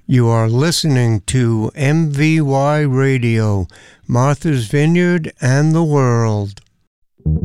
You are listening to MVY Radio, Martha's Vineyard and the World.